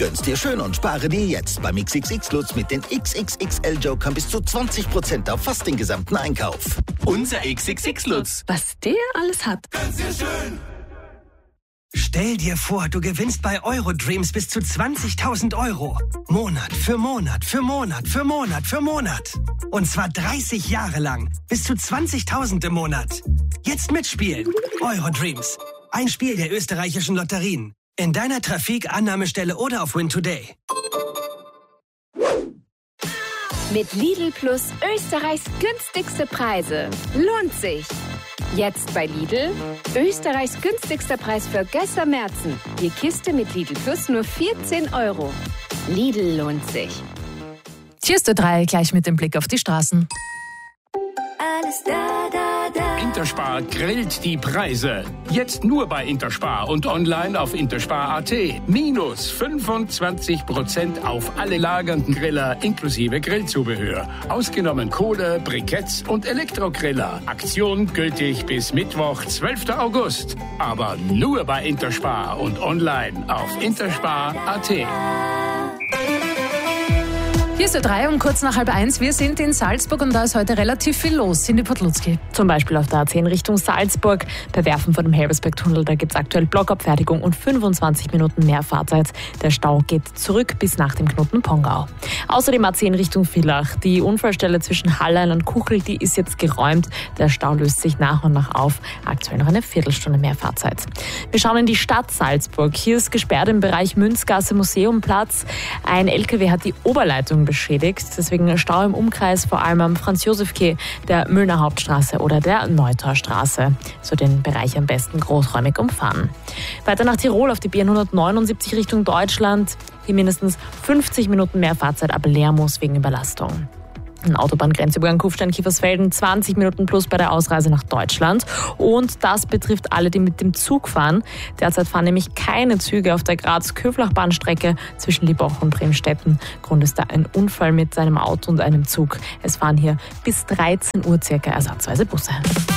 Gönn's dir schön und spare dir jetzt beim XXX Lutz mit den XXXL Jokern bis zu 20% auf fast den gesamten Einkauf. Unser XXX Lutz. Was der alles hat. Gönn's dir schön. Stell dir vor, du gewinnst bei Eurodreams bis zu 20.000 Euro. Monat für Monat für Monat für Monat für Monat. Und zwar 30 Jahre lang. Bis zu 20.000 im Monat. Jetzt mitspielen. Eurodreams. Ein Spiel der österreichischen Lotterien. In deiner Trafik, Annahmestelle oder auf Win Today. Mit Lidl Plus Österreichs günstigste Preise. Lohnt sich. Jetzt bei Lidl. Österreichs günstigster Preis für Gösser Märzen. Die Kiste mit Lidl Plus nur 14 €. Lidl lohnt sich. Hier ist der 3 gleich mit dem Blick auf die Straßen. Alles da, da, da. Interspar grillt die Preise. Jetzt nur bei Interspar und online auf interspar.at. Minus 25% auf alle lagernden Griller inklusive Grillzubehör. Ausgenommen Kohle, Briketts und Elektrogriller. Aktion gültig bis Mittwoch, 12. August. Aber nur bei Interspar und online auf interspar.at. Hier ist der 3 um kurz nach 12:30. Wir sind in Salzburg und da ist heute relativ viel los. Cindy Podlutzki. Zum Beispiel auf der A10 Richtung Salzburg. Bei Werfen vor dem Helbersberg-Tunnel, da gibt es aktuell Blockabfertigung und 25 Minuten mehr Fahrzeit. Der Stau geht zurück bis nach dem Knoten Pongau. Außerdem A10 Richtung Villach. Die Unfallstelle zwischen Hallein und Kuchel, die ist jetzt geräumt. Der Stau löst sich nach und nach auf. Aktuell noch eine Viertelstunde mehr Fahrzeit. Wir schauen in die Stadt Salzburg. Hier ist gesperrt im Bereich Münzgasse Museumplatz. Ein LKW hat die Oberleitung beschädigt. Deswegen Stau im Umkreis, vor allem am Franz-Josef-Quai, der Müllner Hauptstraße oder der Neutorstraße. So den Bereich am besten großräumig umfahren. Weiter nach Tirol auf die B179 Richtung Deutschland. Hier mindestens 50 Minuten mehr Fahrzeit ab Lermoos wegen Überlastung. Ein Autobahngrenzübergang Kufstein-Kiefersfelden, 20 Minuten plus bei der Ausreise nach Deutschland. Und das betrifft alle, die mit dem Zug fahren. Derzeit fahren nämlich keine Züge auf der Graz-Köflach-Bahnstrecke zwischen Liebach und Bremstetten. Grund ist da ein Unfall mit einem Auto und einem Zug. Es fahren hier bis 13 Uhr circa ersatzweise Busse.